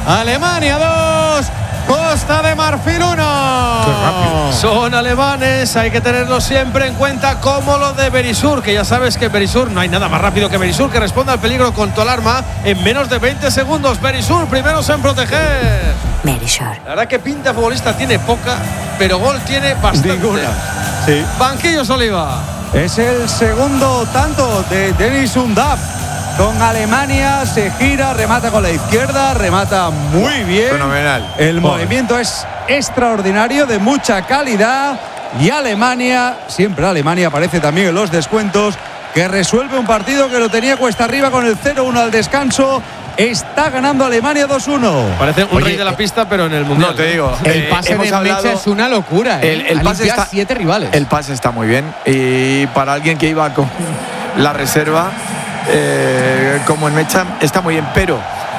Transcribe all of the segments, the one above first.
Alemania 2, Costa de Marfil 1. Son alemanes, hay que tenerlo siempre en cuenta, como lo de Berisur, que ya sabes que Berisur, no hay nada más rápido que Berisur, que responde al peligro con tu alarma en menos de 20 segundos. Berisur, primeros en proteger. Berisur. La verdad que pinta futbolista tiene poca, pero gol tiene bastante. Ninguna. Sí. Banquillos Oliva. Es el segundo tanto de Deniz Undav. Con Alemania se gira, remata con la izquierda, remata muy bien. Fenomenal. El movimiento es extraordinario, de mucha calidad. Y Alemania, siempre Alemania aparece también en los descuentos, que resuelve un partido que lo tenía cuesta arriba con el 0-1 al descanso. Está ganando Alemania 2-1. Parece un rey de la pista, pero en el mundial. No te digo. El pase de Mecha es una locura. El pase está 7 rivales. El pase está muy bien. Y para alguien que iba con la reserva, como en Mecha, está muy bien. Pero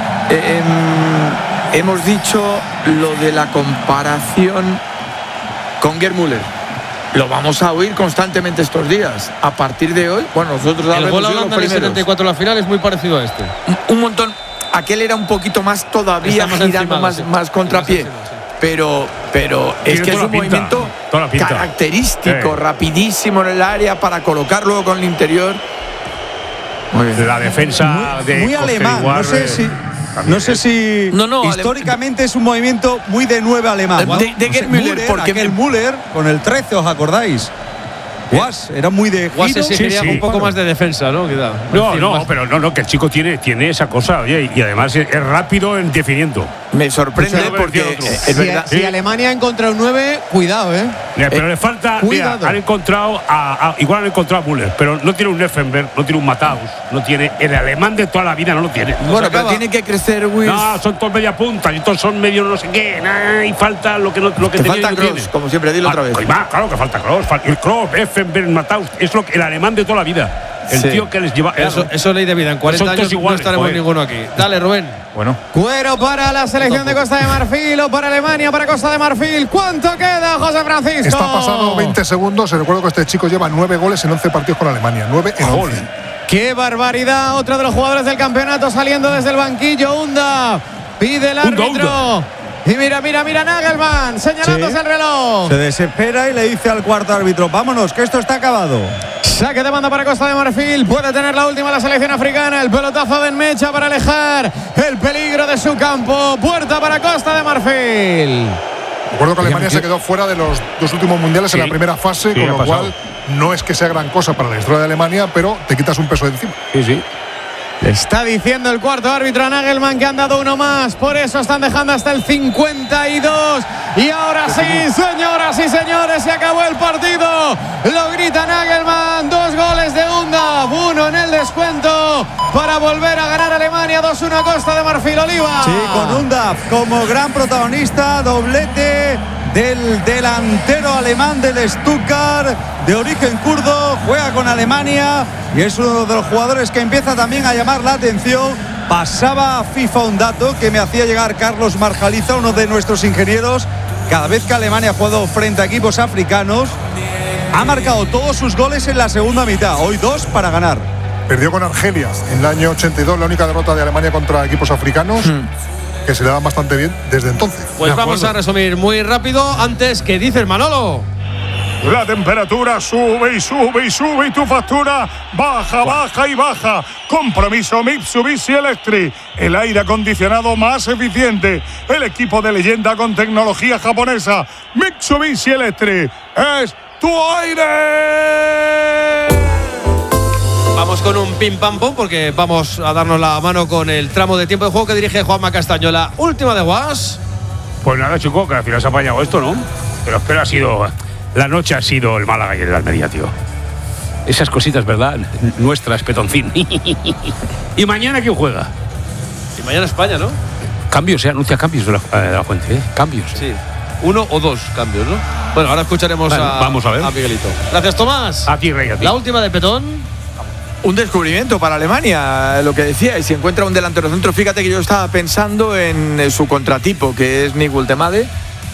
hemos dicho lo de la comparación con Gerd Müller. Lo vamos a oír constantemente estos días. A partir de hoy, bueno, nosotros el gol Holanda del 74 en la final es muy parecido a este. Un montón. Aquel era un poquito más todavía, girando más contrapié. Sí. Pero es que es un movimiento característico, rapidísimo en el área para colocarlo con el interior. Muy bien. La defensa muy alemán. No sé si históricamente es un movimiento muy de 9 alemán. De Gerd Müller, porque el Müller con el 13, ¿os acordáis? Guas, era muy de giro. Guas sería un poco más de defensa, ¿no? Pero que el chico tiene esa cosa, oye, y además es rápido en definiendo. Me sorprende porque es verdad. Si Alemania ha encontrado un 9, cuidado, pero le falta, mira, han encontrado igual han encontrado a Müller, pero no tiene un Neffenberg, no tiene un Matthaus, no tiene el alemán de toda la vida, no lo tiene. Bueno, pero tiene que crecer, Will. No, son todos media punta, y todos son medio no sé qué, y falta lo que falta Kroos, como siempre, dilo otra vez. Claro que falta Kroos, el Kroos, Neffenberg, Matthaus, es el alemán de toda la vida. El tío que les lleva. Eso es ley de vida. En 40 años iguales, no estaremos ninguno aquí. Dale, Rubén. Bueno. Cuero para la selección de Costa de Marfil o para Alemania, para Costa de Marfil. ¿Cuánto queda, José Francisco? Está pasado 20 segundos. Recuerdo que este chico lleva 9 goles en 11 partidos con Alemania. 9 en 11. ¡Qué barbaridad! Otro de los jugadores del campeonato saliendo desde el banquillo. Undav. Pide el árbitro. Y mira Nagelsmann señalándose el reloj. Se desespera y le dice al cuarto árbitro: vámonos, que esto está acabado. Saque de banda para Costa de Marfil. Puede tener la última la selección africana. El pelotazo de Mecha para alejar el peligro de su campo. Puerta para Costa de Marfil. Recuerdo que Alemania se quedó fuera de los 2 últimos mundiales en la primera fase, con lo cual no es que sea gran cosa para la historia de Alemania, pero te quitas un peso de encima. Sí. Le está diciendo el cuarto árbitro a Nagelsmann que han dado uno más. Por eso están dejando hasta el 52. Y ahora sí, señoras y señores, se acabó el partido. Lo grita Nagelsmann. 2 goles de Undav, 1 en el descuento para volver a ganar Alemania. 2-1 Costa de Marfil. Oliva. Sí, con Undav como gran protagonista. Doblete del delantero alemán del Stuttgart, de origen kurdo, juega con Alemania y es uno de los jugadores que empieza también a llamar la atención. Pasaba a FIFA un dato que me hacía llegar Carlos Marjaliza, uno de nuestros ingenieros. Cada vez que Alemania ha jugado frente a equipos africanos, ha marcado todos sus goles en la segunda mitad. Hoy 2 para ganar. Perdió con Argelia en el año 82, la única derrota de Alemania contra equipos africanos. Que se le dan bastante bien desde entonces. Pues vamos a resumir muy rápido. Antes, ¿qué dices, Manolo? La temperatura sube y sube y sube y tu factura baja y baja. Compromiso Mitsubishi Electric. El aire acondicionado más eficiente. El equipo de leyenda con tecnología japonesa. Mitsubishi Electric. ¡Es tu aire! Vamos con un pim pam pum porque vamos a darnos la mano con el tramo de tiempo de juego que dirige Juanma Castaño. La última de Guas. Pues nada, chico, que al final se ha apañado esto, ¿no? Pero espera, la noche ha sido el Málaga y el Almería, tío. Esas cositas, ¿verdad? Nuestras, Petoncín. ¿Y mañana quién juega? Y mañana España, ¿no? Cambios, se anuncia cambios de la Fuente, ¿eh? Cambios. Sí. 1 o 2 cambios, ¿no? Bueno, ahora escucharemos vamos a ver. A Miguelito. Gracias, Tomás. A ti, Rey, a ti. La última de Petón. Un descubrimiento para Alemania, lo que decía, y si encuentra un delantero centro, fíjate que yo estaba pensando en su contratipo, que es Nick Woltemade,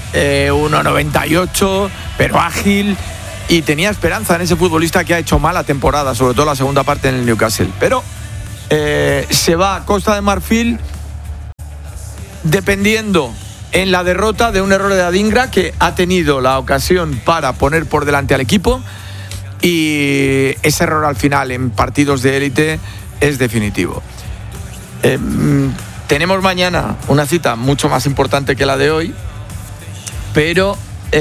1,98, pero ágil, y tenía esperanza en ese futbolista que ha hecho mala temporada, sobre todo la segunda parte en el Newcastle. Pero se va a Costa de Marfil dependiendo en la derrota de un error de Adingra, que ha tenido la ocasión para poner por delante al equipo, y ese error al final en partidos de élite es definitivo. Tenemos mañana una cita mucho más importante que la de hoy, pero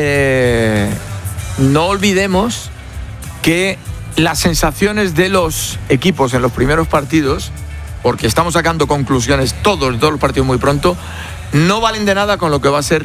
no olvidemos que las sensaciones de los equipos en los primeros partidos, porque estamos sacando conclusiones todos los partidos muy pronto, no valen de nada con lo que va a ser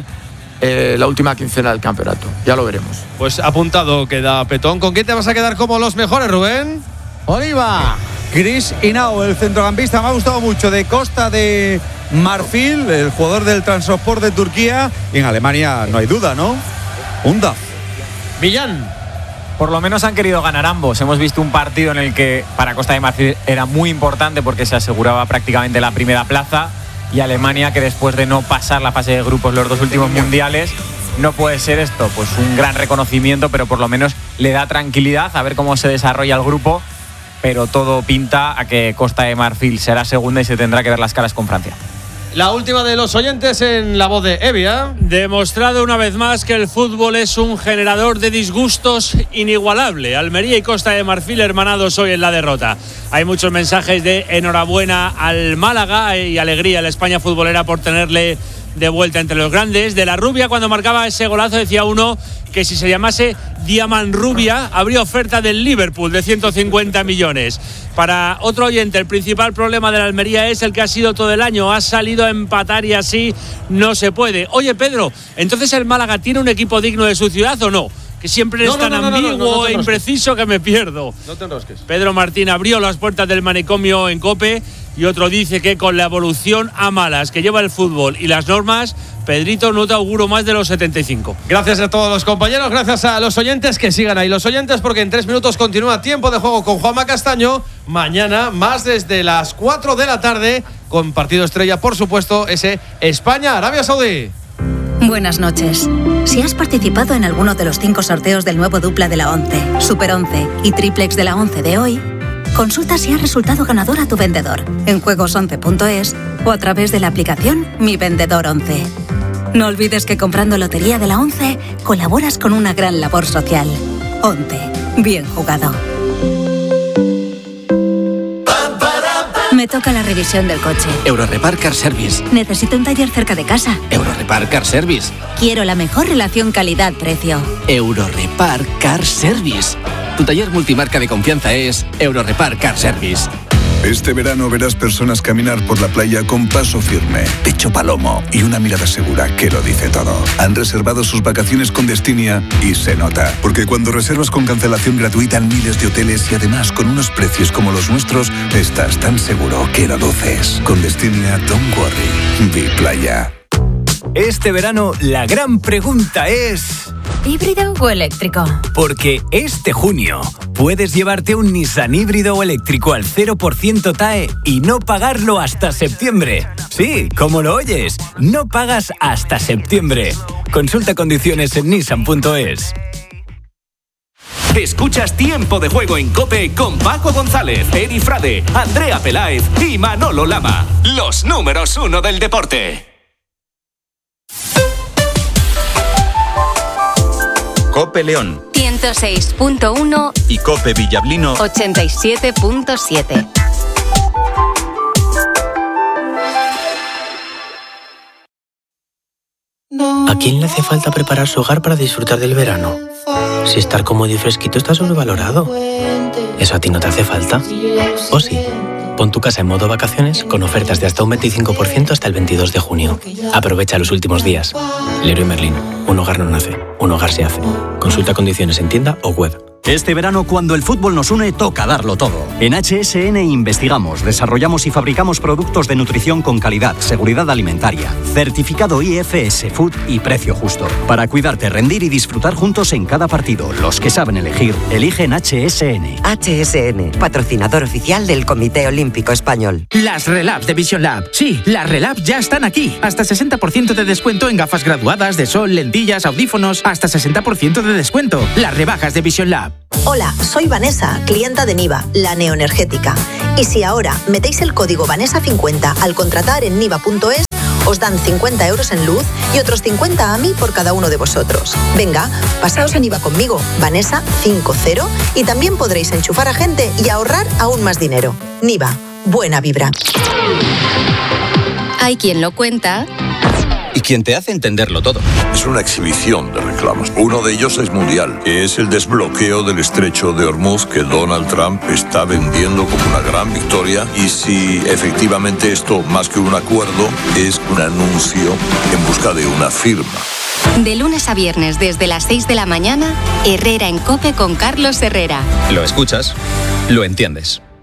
la última quincena del campeonato. Ya lo veremos. Pues apuntado queda Petón. ¿Con quién te vas a quedar como los mejores, Rubén? Oliva, Chris Hinao, el centrocampista, me ha gustado mucho, de Costa de Marfil, el jugador del Trabzonspor de Turquía. Y en Alemania no hay duda, ¿no? Undaf. Millán. Por lo menos han querido ganar ambos. Hemos visto un partido en el que para Costa de Marfil era muy importante porque se aseguraba prácticamente la primera plaza, y Alemania, que después de no pasar la fase de grupos los dos últimos mundiales, no puede ser esto pues un gran reconocimiento, pero por lo menos le da tranquilidad a ver cómo se desarrolla el grupo, pero todo pinta a que Costa de Marfil será segunda y se tendrá que ver las caras con Francia. La última de los oyentes en la voz de Evia. Demostrado una vez más que el fútbol es un generador de disgustos inigualable. Almería y Costa de Marfil hermanados hoy en la derrota. Hay muchos mensajes de enhorabuena al Málaga y alegría a la España futbolera por tenerle de vuelta entre los grandes. De la Rubia, cuando marcaba ese golazo, decía uno que si se llamase Diamanrubia habría oferta del Liverpool de 150 millones. Para otro oyente, el principal problema de la Almería es el que ha sido todo el año. Ha salido a empatar y así no se puede. Oye, Pedro, ¿entonces el Málaga tiene un equipo digno de su ciudad o no? Que siempre es tan ambiguo e impreciso que me pierdo. No te enrosques. Pedro Martín abrió las puertas del manicomio en COPE y otro dice que con la evolución a malas que lleva el fútbol y las normas, Pedrito, no te auguro más de los 75. Gracias a todos los compañeros, gracias a los oyentes, que sigan ahí los oyentes, porque en 3 minutos continúa Tiempo de Juego con Juanma Castaño. Mañana más desde las 4 de la tarde con partido estrella, por supuesto, ese España-Arabia Saudí. Buenas noches. Si has participado en alguno de los 5 sorteos del nuevo dupla de la 11, Super 11 y Triplex de la 11 de hoy, consulta si has resultado ganador a tu vendedor en juegos11.es o a través de la aplicación Mi Vendedor 11. No olvides que comprando Lotería de la 11 colaboras con una gran labor social. 11. Bien jugado. Me toca la revisión del coche. Eurorepar Car Service. Necesito un taller cerca de casa. Eurorepar Car Service. Quiero la mejor relación calidad-precio. Eurorepar Car Service. Tu taller multimarca de confianza es Eurorepar Car Service. Este verano verás personas caminar por la playa con paso firme, pecho palomo y una mirada segura que lo dice todo. Han reservado sus vacaciones con Destinia y se nota. Porque cuando reservas con cancelación gratuita en miles de hoteles y además con unos precios como los nuestros, estás tan seguro que lo luces. Con Destinia, don't worry. Be playa. Este verano la gran pregunta es... ¿híbrido o eléctrico? Porque este junio puedes llevarte un Nissan híbrido o eléctrico al 0% TAE y no pagarlo hasta septiembre. Sí, como lo oyes, no pagas hasta septiembre. Consulta condiciones en nissan.es. Escuchas Tiempo de Juego en COPE con Paco González, Edi Frade, Andrea Peláez y Manolo Lama. Los números 1 del deporte. COPE León 106.1 y COPE Villablino 87.7. ¿A quién le hace falta preparar su hogar para disfrutar del verano? Si estar cómodo y fresquito está sobrevalorado. ¿Eso a ti no te hace falta? ¿O sí? Pon tu casa en modo vacaciones con ofertas de hasta un 25% hasta el 22 de junio. Aprovecha los últimos días. Leroy Merlin. Un hogar no nace, un hogar se hace. Consulta condiciones en tienda o web. Este verano, cuando el fútbol nos une, toca darlo todo. En HSN investigamos, desarrollamos y fabricamos productos de nutrición con calidad, seguridad alimentaria, certificado IFS Food y precio justo. Para cuidarte, rendir y disfrutar juntos en cada partido. Los que saben elegir, eligen HSN. HSN, patrocinador oficial del Comité Olímpico Español. Las Relabs de Vision Lab. Sí, las Relabs ya están aquí. Hasta 60% de descuento en gafas graduadas, de sol, lentillas, audífonos. Hasta 60% de descuento. Las rebajas de Vision Lab. Hola, soy Vanessa, clienta de Niva, la neoenergética. Y si ahora metéis el código Vanessa50 al contratar en niva.es, Os dan 50 euros en luz y otros 50 a mí por cada uno de vosotros. Venga, pasaos a Niva conmigo, Vanessa 50, y también podréis enchufar a gente y ahorrar aún más dinero. Niva, buena vibra. Hay quien lo cuenta y quien te hace entenderlo todo. Es una exhibición de reclamos. Uno de ellos es mundial, que es el desbloqueo del estrecho de Hormuz que Donald Trump está vendiendo como una gran victoria. Y si efectivamente esto, más que un acuerdo, es un anuncio en busca de una firma. De lunes a viernes desde las 6 de la mañana, Herrera en COPE con Carlos Herrera. Lo escuchas, lo entiendes.